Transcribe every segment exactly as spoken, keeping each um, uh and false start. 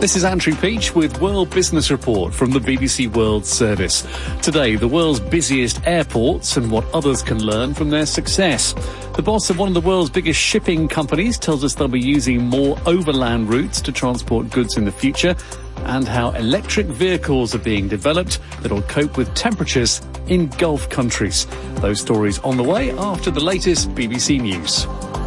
This is Andrew Peach with World Business Report from the B B C World Service. Today, the world's busiest airports and what others can learn from their success. The boss of one of the world's biggest shipping companies tells us they'll be using more overland routes to transport goods in the future, and how electric vehicles are being developed that'll cope with temperatures in Gulf countries. Those stories on the way after the latest B B C News.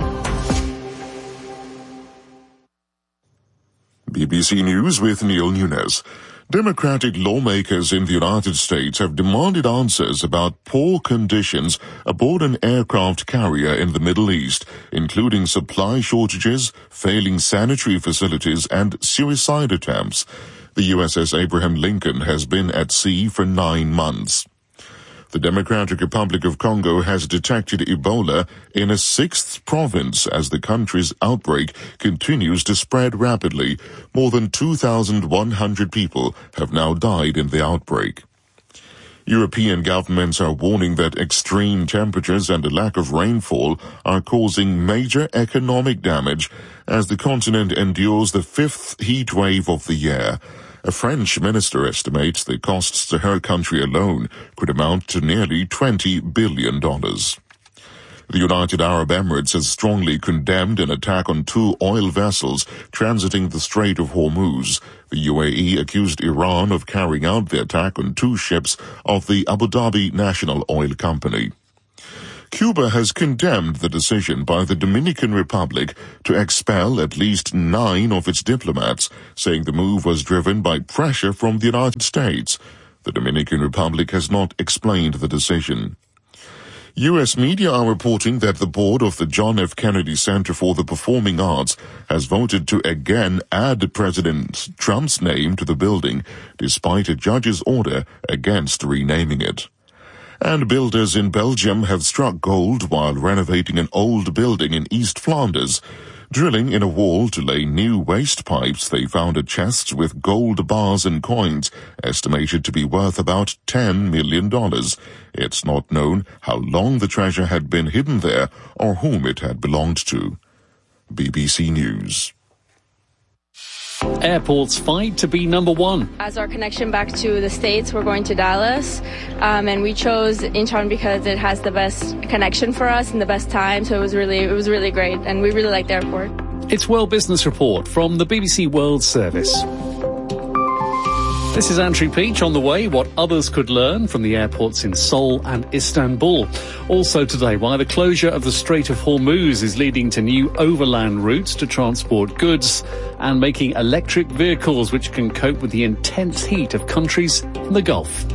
B B C News with Neil Nunes. Democratic lawmakers in the United States have demanded answers about poor conditions aboard an aircraft carrier in the Middle East, including supply shortages, failing sanitary facilities, and suicide attempts. The U S S Abraham Lincoln has been at sea for nine months. The Democratic Republic of Congo has detected Ebola in a sixth province as the country's outbreak continues to spread rapidly. More than two thousand one hundred people have now died in the outbreak. European governments are warning that extreme temperatures and a lack of rainfall are causing major economic damage as the continent endures the fifth heat wave of the year. A French minister estimates the costs to her country alone could amount to nearly twenty billion dollars. The United Arab Emirates has strongly condemned an attack on two oil vessels transiting the Strait of Hormuz. The U A E accused Iran of carrying out the attack on two ships of the Abu Dhabi National Oil Company. Cuba has condemned the decision by the Dominican Republic to expel at least nine of its diplomats, saying the move was driven by pressure from the United States. The Dominican Republic has not explained the decision. U S media are reporting that the board of the John F. Kennedy Center for the Performing Arts has voted to again add President Trump's name to the building, despite a judge's order against renaming it. And builders in Belgium have struck gold while renovating an old building in East Flanders. Drilling in a wall to lay new waste pipes, they found a chest with gold bars and coins, estimated to be worth about ten million dollars. It's not known how long the treasure had been hidden there or whom it had belonged to. B B C News. Airports fight to be number one. As our connection back to the States, we're going to Dallas, um, and we chose Incheon because it has the best connection for us and the best time, so it was really, it was really great, and we really liked the airport. It's World Business Report from the B B C World Service. This is Andrew Peach. On the way, what others could learn from the airports in Seoul and Istanbul. Also today, why the closure of the Strait of Hormuz is leading to new overland routes to transport goods and making electric vehicles which can cope with the intense heat of countries in the Gulf.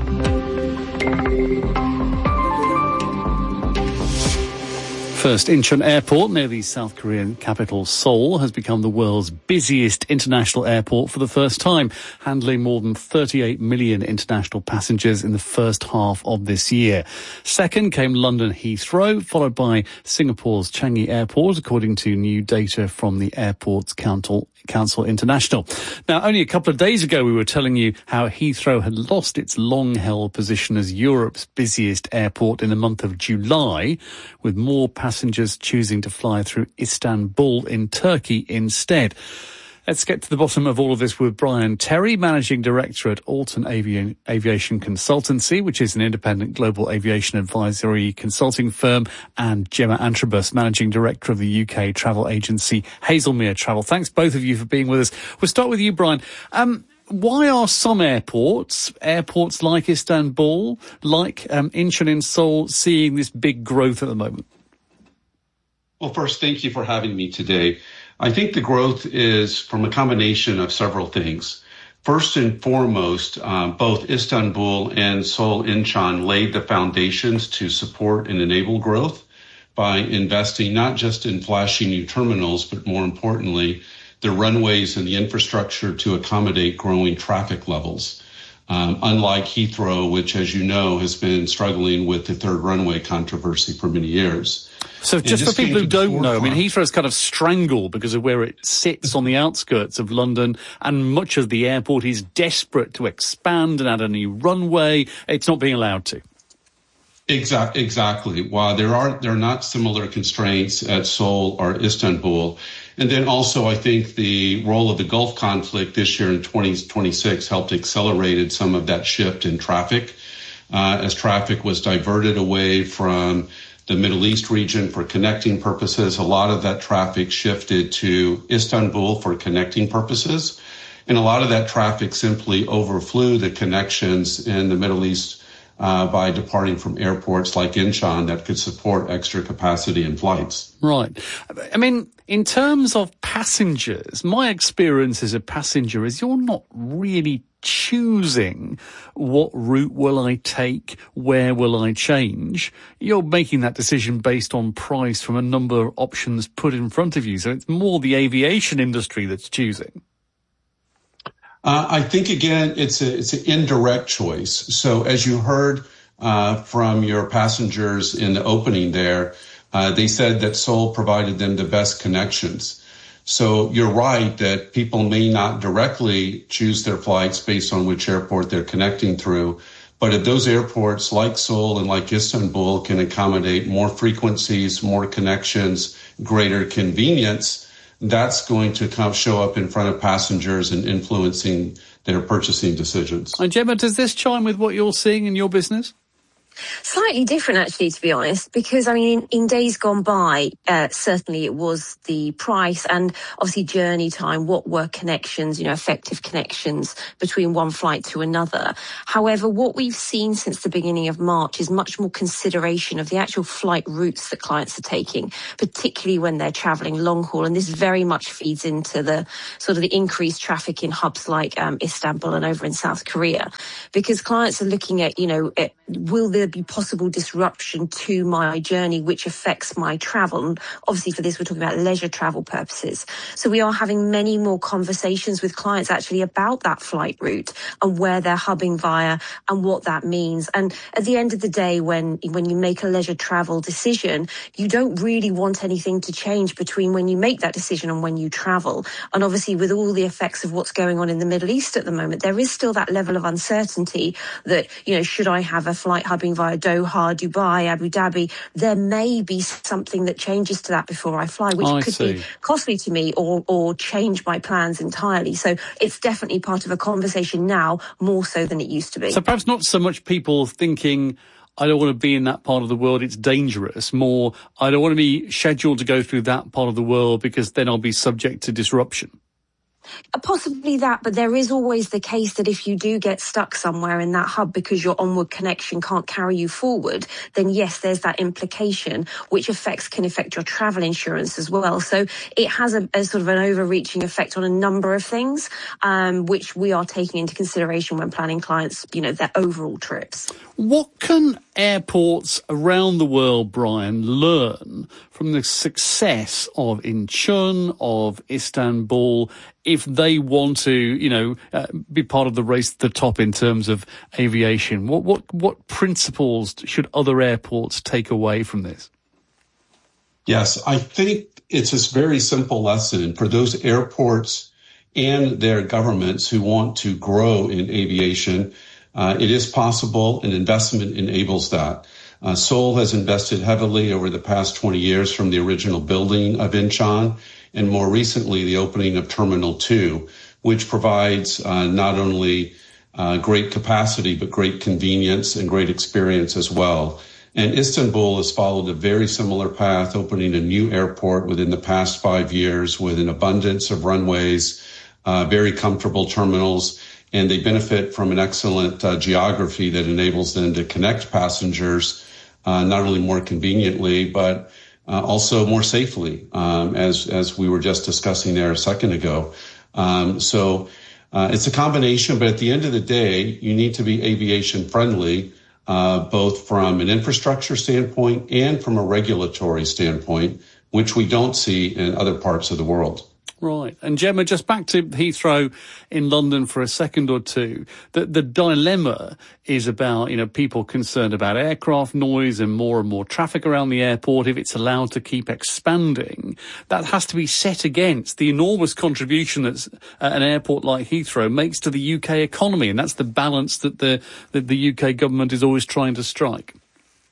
First, Incheon Airport near the South Korean capital Seoul has become the world's busiest international airport for the first time, handling more than thirty-eight million international passengers in the first half of this year. Second came London Heathrow, followed by Singapore's Changi Airport, according to new data from the Airports Council. Council International. Now, only a couple of days ago, we were telling you how Heathrow had lost its long-held position as Europe's busiest airport in the month of July, with more passengers choosing to fly through Istanbul in Turkey instead. Let's get to the bottom of all of this with Brian Terry, Managing Director at Alton Avi- Aviation Consultancy, which is an independent global aviation advisory consulting firm, and Gemma Antrobus, Managing Director of the U K travel agency Hazelmere Travel. Thanks, both of you, for being with us. We'll start with you, Brian. Um, why are some airports, airports like Istanbul, like um, Incheon in Seoul, seeing this big growth at the moment? Well, first, thank you for having me today. I think the growth is from a combination of several things. First and foremost, um, both Istanbul and Seoul Incheon laid the foundations to support and enable growth by investing not just in flashy new terminals, but more importantly, the runways and the infrastructure to accommodate growing traffic levels. Um, unlike Heathrow, which, as you know, has been struggling with the third runway controversy for many years. So just for people who don't know, I mean, Heathrow's kind of strangled because of where it sits on the outskirts of London, and much of the airport is desperate to expand and add a new runway. It's not being allowed to. Exactly. Exactly. While there are there are not similar constraints at Seoul or Istanbul, and then also I think the role of the Gulf conflict this year in twenty twenty-six helped accelerated some of that shift in traffic, uh, as traffic was diverted away from the Middle East region for connecting purposes. A lot of that traffic shifted to Istanbul for connecting purposes, and a lot of that traffic simply overflew the connections in the Middle East Uh, by departing from airports like Incheon that could support extra capacity in flights. Right. I mean, in terms of passengers, my experience as a passenger is you're not really choosing what route will I take, where will I change. You're making that decision based on price from a number of options put in front of you. So it's more the aviation industry that's choosing. Uh, I think, again, it's a, it's an indirect choice. So as you heard uh, from your passengers in the opening there, uh, they said that Seoul provided them the best connections. So you're right that people may not directly choose their flights based on which airport they're connecting through. But if those airports like Seoul and like Istanbul can accommodate more frequencies, more connections, greater convenience, that's going to come show up in front of passengers and influencing their purchasing decisions. And Gemma, does this chime with what you're seeing in your business? Slightly different, actually, to be honest, because, I mean, in, in days gone by, uh, certainly it was the price and obviously journey time, what were connections, you know, effective connections between one flight to another. However, what we've seen since the beginning of March is much more consideration of the actual flight routes that clients are taking, particularly when they're travelling long haul. And this very much feeds into the sort of the increased traffic in hubs like um, Istanbul and over in South Korea, because clients are looking at, you know, it, will there be possible disruption to my journey which affects my travel? And obviously for this we're talking about leisure travel purposes. So we are having many more conversations with clients actually about that flight route and where they're hubbing via and what that means. And at the end of the day, when when you make a leisure travel decision, you don't really want anything to change between when you make that decision and when you travel. And obviously with all the effects of what's going on in the Middle East at the moment, there is still that level of uncertainty that, you know, should I have a flight hubbing via Doha, Dubai, Abu Dhabi, there may be something that changes to that before I fly, which I could see. be costly to me or, or change my plans entirely. So it's definitely part of a conversation now, more so than it used to be. So perhaps not so much people thinking, I don't want to be in that part of the world, it's dangerous. More, I don't want to be scheduled to go through that part of the world because then I'll be subject to disruption. Possibly that, but there is always the case that if you do get stuck somewhere in that hub because your onward connection can't carry you forward, then yes, there's that implication which affects can affect your travel insurance as well. So it has a, a sort of an overreaching effect on a number of things, um, which we are taking into consideration when planning clients, you know, their overall trips. What can airports around the world, Brian, learn from the success of Incheon, of Istanbul, if they want to, you know, uh, be part of the race to the top in terms of aviation? What what what principles should other airports take away from this? Yes, I think it's a very simple lesson for those airports and their governments who want to grow in aviation. Uh, it is possible, and investment enables that. Uh, Seoul has invested heavily over the past twenty years from the original building of Incheon and more recently the opening of Terminal two, which provides uh, not only uh, great capacity but great convenience and great experience as well. And Istanbul has followed a very similar path, opening a new airport within the past five years with an abundance of runways, uh, very comfortable terminals, and they benefit from an excellent uh, geography that enables them to connect passengers uh, not only more conveniently, but uh, also more safely, um, as as we were just discussing there a second ago. Um, so uh, it's a combination, but at the end of the day, you need to be aviation friendly, uh, both from an infrastructure standpoint and from a regulatory standpoint, which we don't see in other parts of the world. Right. And Gemma, just back to Heathrow in London for a second or two. The, the dilemma is about, you know, people concerned about aircraft noise and more and more traffic around the airport. If it's allowed to keep expanding, that has to be set against the enormous contribution that an airport like Heathrow makes to the U K economy. And that's the balance that the, that the U K government is always trying to strike.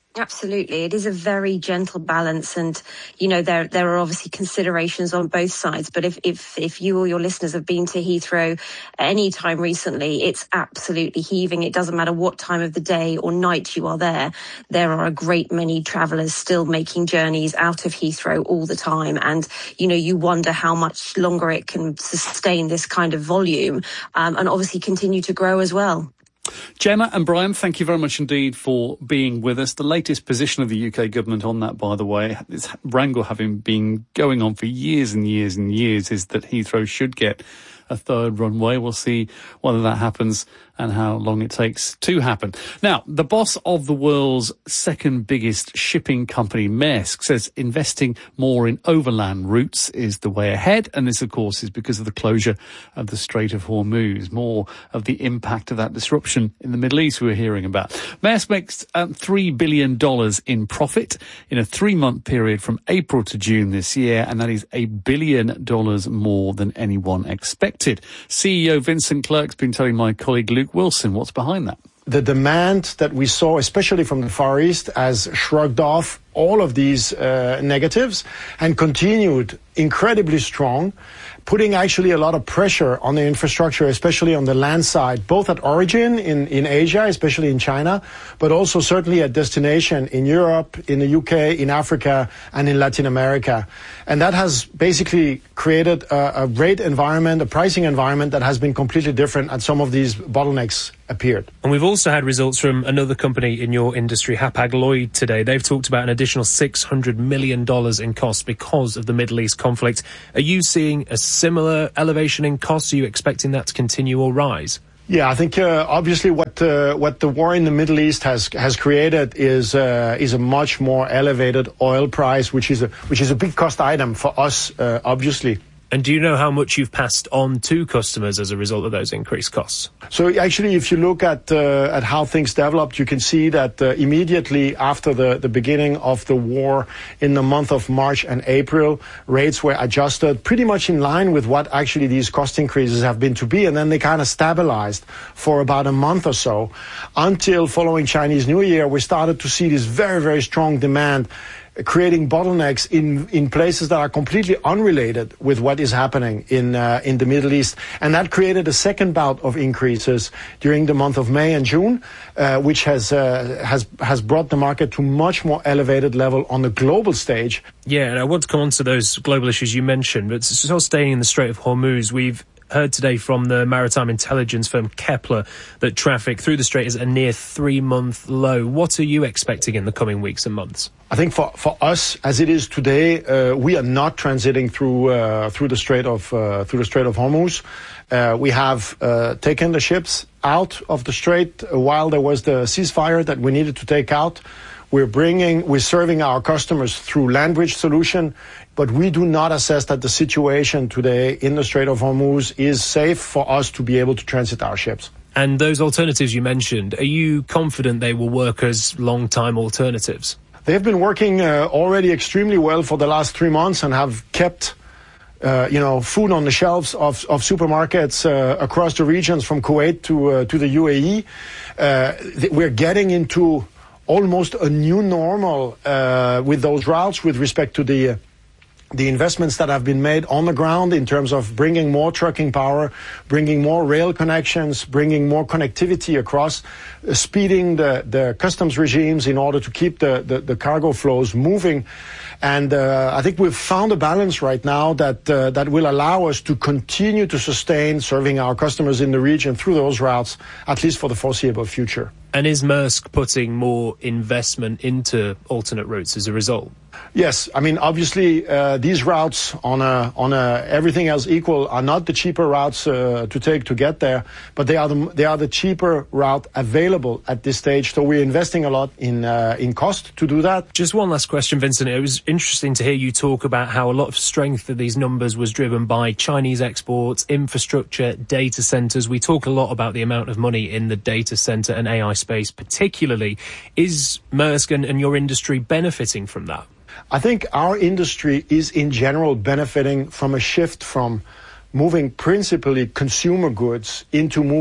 Absolutely. It is a very gentle balance. And, you know, there there are obviously considerations on both sides. But if, if, if you or your listeners have been to Heathrow any time recently, it's absolutely heaving. It doesn't matter what time of the day or night you are there. There are a great many travellers still making journeys out of Heathrow all the time. And, you know, you wonder how much longer it can sustain this kind of volume um, and obviously continue to grow as well. Gemma and Brian, thank you very much indeed for being with us. The latest position of the U K government on that, by the way, this wrangle having been going on for years and years and years, is that Heathrow should get a third runway. We'll see whether that happens and how long it takes to happen. Now, the boss of the world's second biggest shipping company, Maersk, says investing more in overland routes is the way ahead. And this, of course, is because of the closure of the Strait of Hormuz. More of the impact of that disruption in the Middle East we're hearing about. Maersk makes um, three billion dollars in profit in a three-month period from April to June this year, and that is a billion dollars more than anyone expected. C E O Vincent Clerc's been telling my colleague Luke Wilson what's behind that. The demand that we saw, especially from the Far East, has shrugged off all of these uh, negatives and continued incredibly strong, putting actually a lot of pressure on the infrastructure, especially on the land side, both at origin in, in Asia, especially in China, but also certainly at destination in Europe, in the U K, in Africa, and in Latin America. And that has basically created a, a rate environment, a pricing environment that has been completely different as some of these bottlenecks appeared. And we've also had results from another company in your industry, Hapag-Lloyd, today. They've talked about an additional six hundred million dollars in costs because of the Middle East conflict. Are you seeing a similar elevation in costs? Are you expecting that to continue or rise? Yeah, I think uh, obviously what uh, what the war in the Middle East has has created is uh, is a much more elevated oil price, which is a which is a big cost item for us, uh, obviously. And do you know how much you've passed on to customers as a result of those increased costs? So actually, if you look at uh, at how things developed, you can see that uh, immediately after the, the beginning of the war in the month of March and April, rates were adjusted pretty much in line with what actually these cost increases have been to be. And then they kind of stabilized for about a month or so until following Chinese New Year, we started to see this very, very strong demand, creating bottlenecks in, in places that are completely unrelated with what is happening in uh, in the Middle East. And that created a second bout of increases during the month of May and June, uh, which has uh, has has brought the market to much more elevated level on the global stage. Yeah, and I want to come on to those global issues you mentioned, but still staying in the Strait of Hormuz, we've heard today from the maritime intelligence firm Kepler that traffic through the strait is a near three-month low. What are you expecting in the coming weeks and months? I think for, for us, as it is today, uh, we are not transiting through uh, through the Strait of uh, through the Strait of Hormuz. Uh, we have uh, taken the ships out of the strait while there was the ceasefire that we needed to take out. We're bringing, we're serving our customers through land bridge solution, but we do not assess that the situation today in the Strait of Hormuz is safe for us to be able to transit our ships. And those alternatives you mentioned, are you confident they will work as long-time alternatives? They've been working uh, already extremely well for the last three months and have kept Uh, you know, food on the shelves of, of supermarkets uh, across the regions from Kuwait to uh, to the U A E. Uh, th- we're getting into almost a new normal uh, with those routes with respect to the uh, the investments that have been made on the ground in terms of bringing more trucking power, bringing more rail connections, bringing more connectivity across, uh, speeding the, the customs regimes in order to keep the, the, the cargo flows moving. And uh, I think we've found a balance right now that uh, that will allow us to continue to sustain serving our customers in the region through those routes, at least for the foreseeable future. And is Maersk putting more investment into alternate routes as a result? Yes, I mean obviously uh, these routes on a on a everything else equal are not the cheaper routes uh, to take to get there, but they are the they are the cheaper route available at this stage. So we're investing a lot in uh, in cost to do that. Just one last question, Vincent. It was interesting to hear you talk about how a lot of strength of these numbers was driven by Chinese exports, infrastructure, data centers. We talk a lot about the amount of money in the data center and A I space, particularly. Is Maersk and, and your industry benefiting from that? I think our industry is in general benefiting from a shift from moving principally consumer goods into moving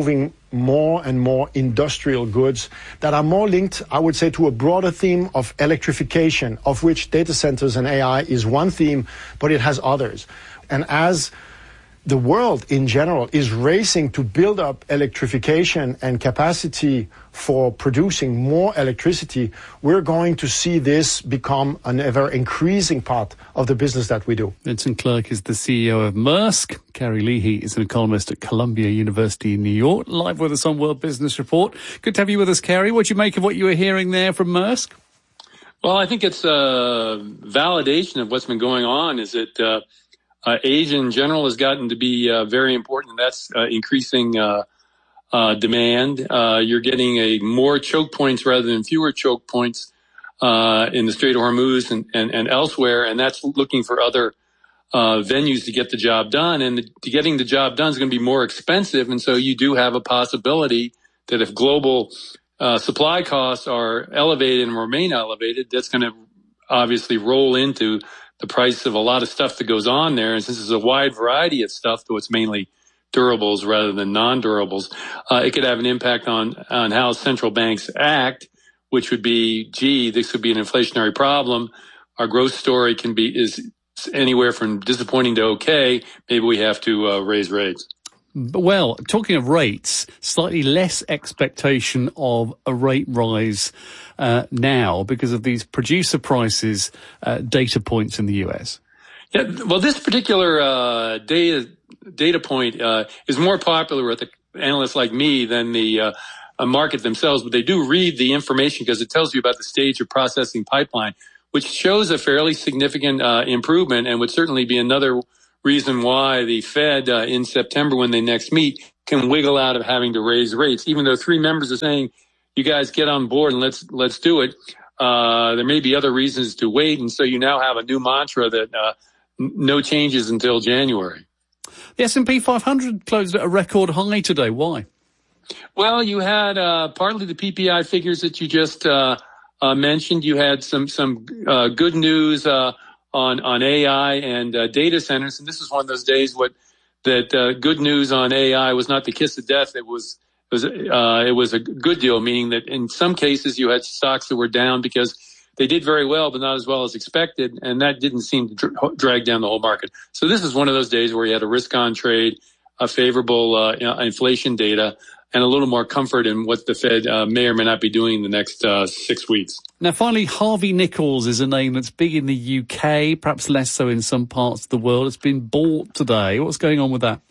more and more industrial goods that are more linked, I would say, to a broader theme of electrification, of which data centers and A I is one theme, but it has others. And as the world in general is racing to build up electrification and capacity for producing more electricity, we're going to see this become an ever increasing part of the business that we do. Vincent Clerc is the C E O of Maersk. Kerry Leahy is an economist at Columbia University in New York, live with us on World Business Report. Good to have you with us, Kerry. What do you make of what you were hearing there from Maersk? Well, I think it's a validation of what's been going on, is that uh, Uh, Asia in general has gotten to be uh, very important, and that's uh, increasing uh, uh, demand. Uh, you're getting a more choke points rather than fewer choke points uh, in the Strait of Hormuz and, and, and elsewhere, and that's looking for other uh, venues to get the job done. And the, to getting the job done is going to be more expensive, and so you do have a possibility that if global uh, supply costs are elevated and remain elevated, that's going to obviously roll into the price of a lot of stuff that goes on there. And since there's a wide variety of stuff, though it's mainly durables rather than non-durables, uh, it could have an impact on, on how central banks act, which would be, gee, this could be an inflationary problem. Our growth story can be, is anywhere from disappointing to okay. Maybe we have to uh, raise rates. Well, talking of rates, slightly less expectation of a rate rise uh, now because of these producer prices uh, data points in the U S. Yeah, well, this particular uh, data data point uh, is more popular with the analysts like me than the uh, uh, market themselves, but they do read the information because it tells you about the stage of processing pipeline, which shows a fairly significant uh, improvement and would certainly be another reason why the Fed uh, in September, when they next meet, can wiggle out of having to raise rates. Even though three members are saying, you guys get on board and let's let's do it, uh, there may be other reasons to wait. And so you now have a new mantra that uh, n- no changes until January. The S and P five hundred closed at a record high today. Why? Well, you had uh, partly the P P I figures that you just uh, uh, mentioned. You had some, some uh, good news uh on, on A I and uh, data centers. And this is one of those days what, that uh, good news on A I was not the kiss of death. It was, it was, uh, it was a good deal, meaning that in some cases you had stocks that were down because they did very well, but not as well as expected. And that didn't seem to dr- drag down the whole market. So this is one of those days where you had a risk on trade, a favorable uh, you know, inflation data, and a little more comfort in what the Fed uh, may or may not be doing in the next uh, six weeks. Now, finally, Harvey Nichols is a name that's big in the U K, perhaps less so in some parts of the world. It's been bought today. What's going on with that?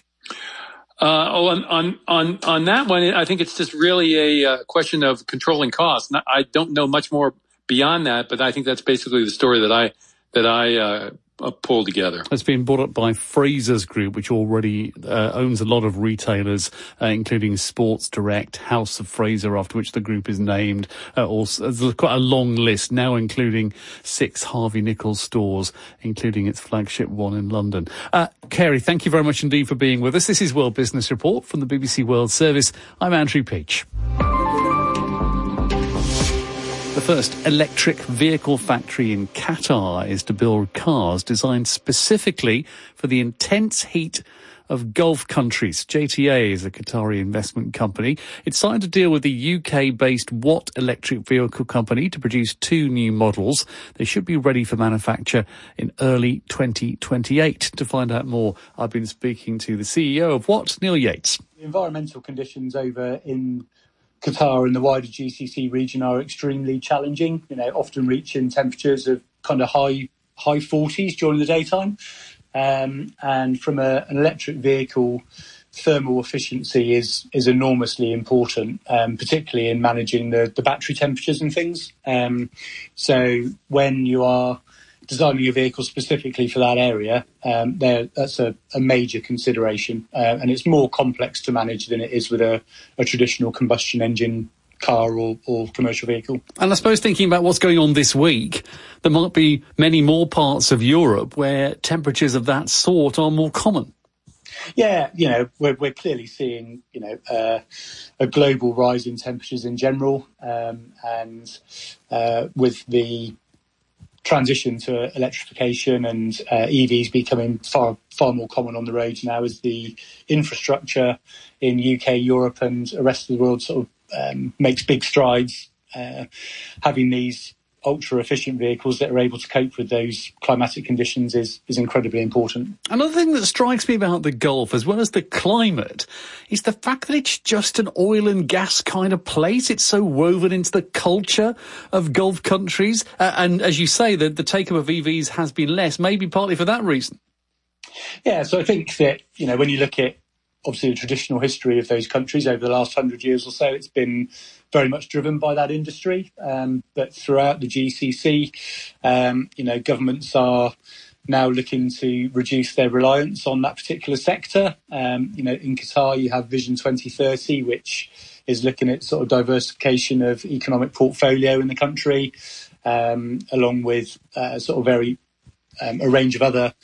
Uh, oh, on, on, on, on that one, I think it's just really a uh, question of controlling costs. Not, I don't know much more beyond that, but I think that's basically the story that I, that I, uh, pulled together. It's been bought up by Frasers Group, which already uh, owns a lot of retailers, uh, including Sports Direct, House of Fraser, after which the group is named. Uh, also, there's quite a long list now, including six Harvey Nichols stores, including its flagship one in London. Uh, Kerry, thank you very much indeed for being with us. This is World Business Report from the B B C World Service. I'm Andrew Peach. The first electric vehicle factory in Qatar is to build cars designed specifically for the intense heat of Gulf countries. J T A is a Qatari investment company. It signed a deal with the U K-based Watt electric vehicle company to produce two new models. They should be ready for manufacture in early twenty twenty-eight. To find out more, I've been speaking to the C E O of Watt, Neil Yates. The environmental conditions over in Qatar and the wider G C C region are extremely challenging, you know, often reaching temperatures of kind of high high forties during the daytime. Um, and from a, an electric vehicle, thermal efficiency is is enormously important, um, particularly in managing the, the battery temperatures and things. Um, so when you are designing a vehicle specifically for that area, um, there that's a, a major consideration, uh, and it's more complex to manage than it is with a, a traditional combustion engine car or, or commercial vehicle. And I suppose thinking about what's going on this week, there might be many more parts of Europe where temperatures of that sort are more common. Yeah, you know, we're, we're clearly seeing, you know, uh, a global rise in temperatures in general, um, and uh, with the transition to electrification and uh, E Vs becoming far far more common on the roads now as the infrastructure in U K, Europe and the rest of the world sort of um, makes big strides. Uh, having these ultra efficient vehicles that are able to cope with those climatic conditions is, is incredibly important. Another thing that strikes me about the Gulf, as well as the climate, is the fact that it's just an oil and gas kind of place. It's so woven into the culture of Gulf countries. Uh, and as you say, the, the take-up of E Vs has been less, maybe partly for that reason. Yeah, so I think that, you know, when you look at obviously the traditional history of those countries over the last hundred years or so, it's been very much driven by that industry. Um, but throughout the G C C, um, you know, governments are now looking to reduce their reliance on that particular sector. Um, you know, in Qatar, you have Vision twenty thirty, which is looking at sort of diversification of economic portfolio in the country, um, along with uh, sort of very um, a range of other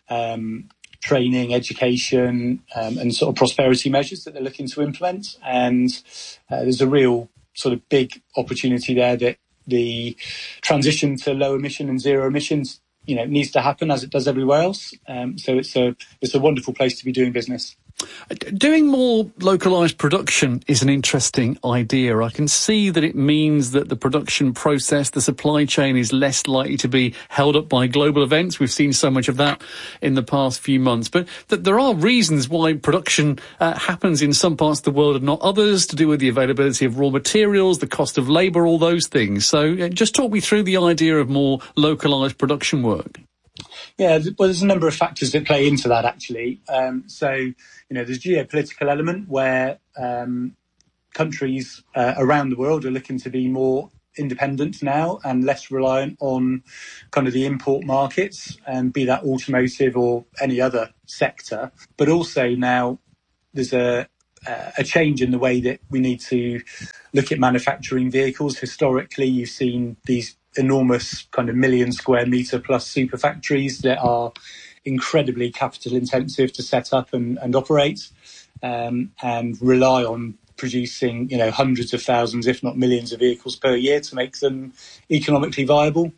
um training, education, um, and sort of prosperity measures that they're looking to implement. And uh, there's a real sort of big opportunity there that the transition to low emission and zero emissions, you know, needs to happen as it does everywhere else. Um, so it's a it's a wonderful place to be doing business. Doing more localised production is an interesting idea. I can see that it means that the production process, the supply chain is less likely to be held up by global events. We've seen so much of that in the past few months. But that there are reasons why production uh, happens in some parts of the world and not others, to do with the availability of raw materials, the cost of labour, all those things. So uh, just talk me through the idea of more localised production work. Yeah, well, there's a number of factors that play into that, actually. Um, so, you know, there's a geopolitical element where um, countries uh, around the world are looking to be more independent now and less reliant on kind of the import markets, and be that automotive or any other sector. But also now there's a, a change in the way that we need to look at manufacturing vehicles. Historically, you've seen these enormous kind of million square metre plus super factories that are incredibly capital intensive to set up and, and operate, um, and rely on producing, you know, hundreds of thousands, if not millions of vehicles per year to make them economically viable.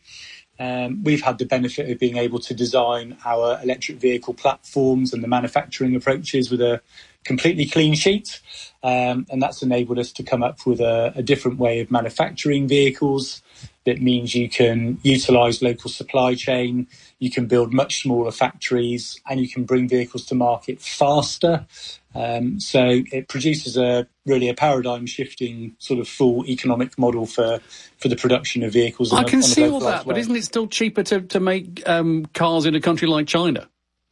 Um, we've had the benefit of being able to design our electric vehicle platforms and the manufacturing approaches with a completely clean sheet. Um, and that's enabled us to come up with a, a different way of manufacturing vehicles. That means you can utilise local supply chain, you can build much smaller factories, and you can bring vehicles to market faster. Um, so it produces a really a paradigm shifting sort of full economic model for, for the production of vehicles. I on can a, on see a all that, way. but isn't it still cheaper to, to make um, cars in a country like China?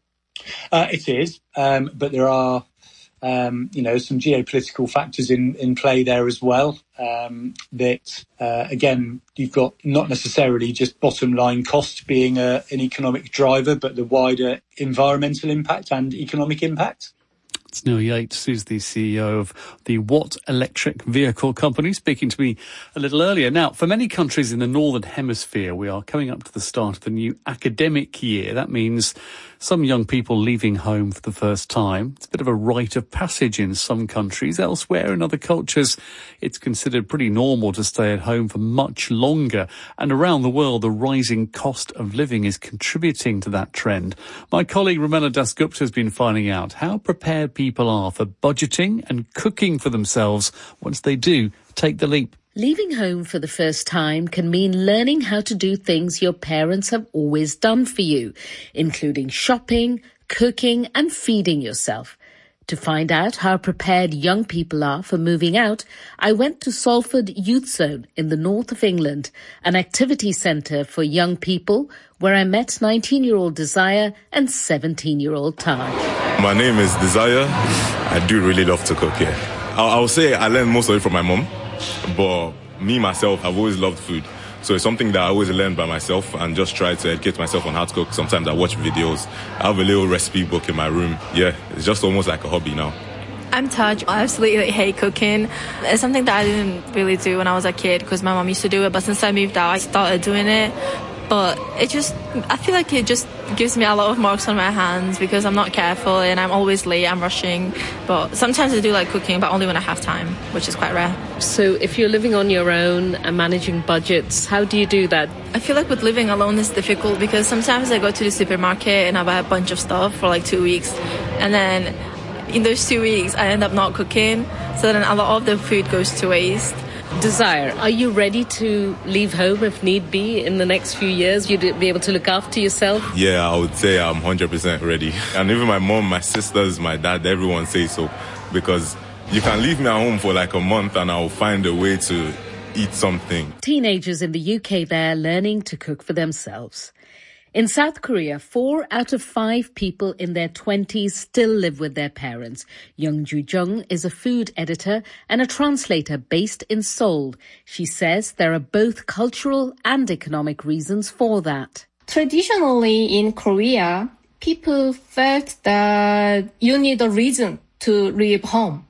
Uh, it is, um, but there are Um, you know, some geopolitical factors in, in play there as well. Um, that, uh, again, you've got not necessarily just bottom line cost being a, an economic driver, but the wider environmental impact and economic impact. It's Neil Yates, who's the C E O of the Watt Electric Vehicle Company, speaking to me a little earlier. Now, for many countries in the Northern Hemisphere, we are coming up to the start of the new academic year. That means some young people leaving home for the first time. It's a bit of a rite of passage in some countries. Elsewhere, in other cultures, it's considered pretty normal to stay at home for much longer. And around the world, the rising cost of living is contributing to that trend. My colleague Romela Dasgupta has been finding out how prepared people are for budgeting and cooking for themselves once they do take the leap. Leaving home for the first time can mean learning how to do things your parents have always done for you, including shopping, cooking and feeding yourself. To find out how prepared young people are for moving out, I went to Salford Youth Zone in the north of England, an activity centre for young people where I met nineteen-year-old Desire and seventeen-year-old Taj. My name is Desire. I do really love to cook, yeah. I would say I learned most of it from my mom. But me, myself, I've always loved food. So it's something that I always learn by myself and just try to educate myself on how to cook. Sometimes I watch videos. I have a little recipe book in my room. Yeah, it's just almost like a hobby now. I'm Taj. I absolutely hate cooking. It's something that I didn't really do when I was a kid because my mom used to do it. But since I moved out, I started doing it. But it just, I feel like it just gives me a lot of marks on my hands because I'm not careful and I'm always late, I'm rushing. But sometimes I do like cooking, but only when I have time, which is quite rare. So if you're living on your own and managing budgets, how do you do that? I feel like with living alone it's difficult because sometimes I go to the supermarket and I buy a bunch of stuff for like two weeks. And then in those two weeks, I end up not cooking. So then a lot of the food goes to waste. Desire, are you ready to leave home if need be in the next few years? You'd be able to look after yourself? Yeah, I would say I'm one hundred percent ready. And even my mom, my sisters, my dad, everyone says so. Because you can leave me at home for like a month and I'll find a way to eat something. Teenagers in the U K there learning to cook for themselves. In South Korea, four out of five people in their twenties still live with their parents. Young Ju Jung is a food editor and a translator based in Seoul. She says there are both cultural and economic reasons for that. Traditionally in Korea, people felt that you need a reason to leave home.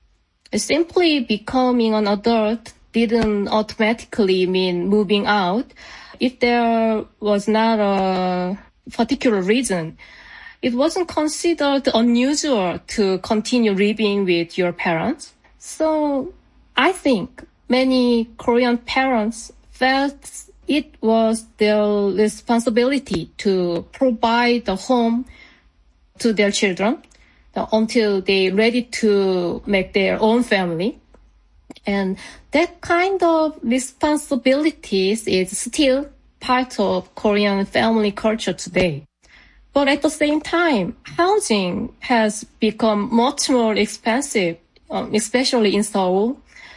Simply becoming an adult didn't automatically mean moving out. If there was not a particular reason, it wasn't considered unusual to continue living with your parents. So I think many Korean parents felt it was their responsibility to provide a home to their children until they're ready to make their own family. And that kind of responsibilities is still part of Korean family culture today. But at the same time, housing has become much more expensive, um, especially in Seoul.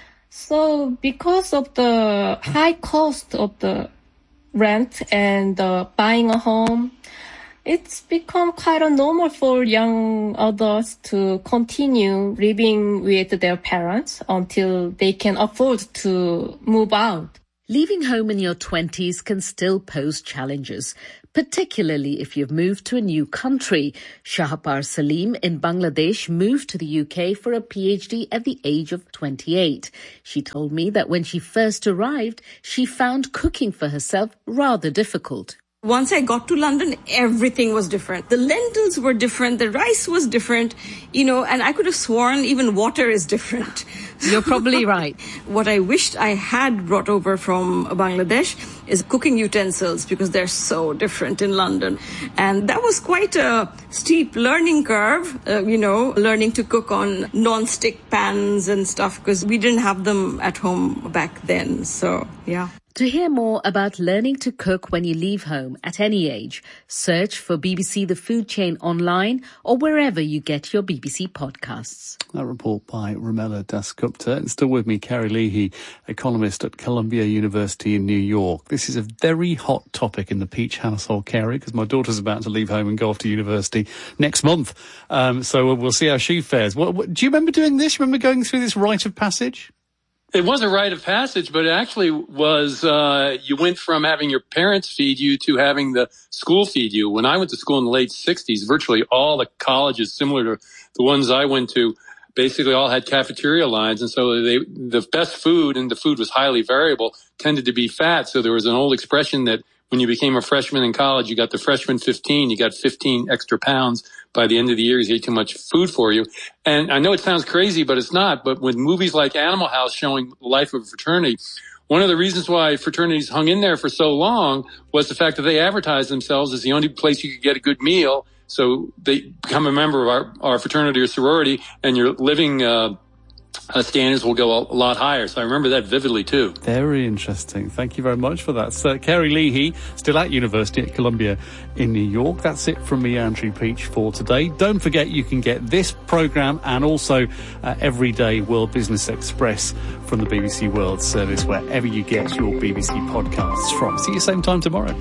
So because of the high cost of the rent and uh, buying a home, it's become quite a normal for young adults to continue living with their parents until they can afford to move out. Leaving home in your twenties can still pose challenges, particularly if you've moved to a new country. Shahpar Salim in Bangladesh moved to the U K for a PhD at the age of twenty-eight. She told me that when she first arrived, she found cooking for herself rather difficult. Once I got to London, everything was different. The lentils were different, the rice was different, you know, and I could have sworn even water is different. You're probably right. What I wished I had brought over from Bangladesh is cooking utensils because they're so different in London. And that was quite a steep learning curve, uh, you know, learning to cook on non-stick pans and stuff because we didn't have them at home back then. So, yeah. To hear more about learning to cook when you leave home at any age, search for B B C The Food Chain online or wherever you get your B B C podcasts. That report by Ramela Dasgupta. And still with me, Carrie Leahy, economist at Columbia University in New York. This is a very hot topic in the Peach household, Carrie, because my daughter's about to leave home and go off to university next month. Um, so we'll see how she fares. What, what, do you remember doing this? Remember going through this rite of passage? It was a rite of passage, but it actually was, uh, you went from having your parents feed you to having the school feed you. When I went to school in the late sixties, virtually all the colleges similar to the ones I went to basically all had cafeteria lines. And so they, the best food, and the food was highly variable, tended to be fat. So there was an old expression that when you became a freshman in college, you got the freshman fifteen, you got fifteen extra pounds by the end of the year. You ate too much food for you. And I know it sounds crazy, but it's not. But with movies like Animal House showing the life of a fraternity, one of the reasons why fraternities hung in there for so long was the fact that they advertised themselves as the only place you could get a good meal. So they become a member of our, our fraternity or sorority, and your living uh, uh, standards will go a lot higher. So I remember that vividly, too. Very interesting. Thank you very much for that. So, Carrie Leahy, still at University at Columbia in New York. That's it from me, Andrew Peach, for today. Don't forget you can get this programme and also uh, Everyday World Business Express from the B B C World Service, wherever you get your B B C podcasts from. See you same time tomorrow.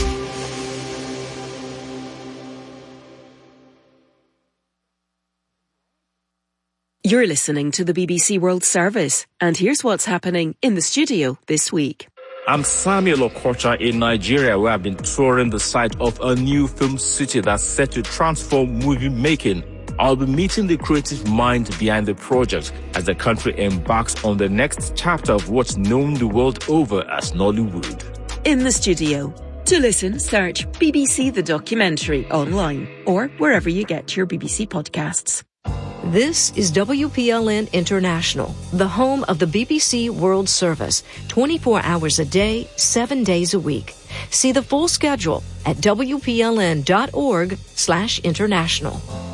You're listening to the B B C World Service, and here's what's happening in the studio this week. I'm Samuel Okocha in Nigeria, where I've been touring the site of a new film city that's set to transform movie making. I'll be meeting the creative mind behind the project as the country embarks on the next chapter of what's known the world over as Nollywood. In the studio, To listen, search B B C The Documentary online or wherever you get your B B C podcasts. This is W P L N International, the home of the B B C World Service, twenty-four hours a day, seven days a week. See the full schedule at W P L N dot org slash international.